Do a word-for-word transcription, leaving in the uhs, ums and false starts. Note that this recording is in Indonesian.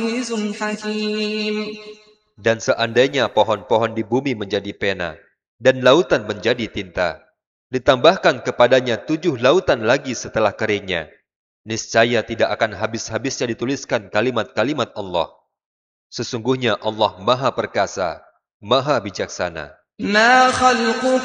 Dan seandainya pohon-pohon di bumi menjadi pena, dan lautan menjadi tinta, ditambahkan kepadanya tujuh lautan lagi setelah keringnya, niscaya tidak akan habis-habisnya dituliskan kalimat-kalimat Allah. Sesungguhnya Allah Maha Perkasa, Maha Bijaksana.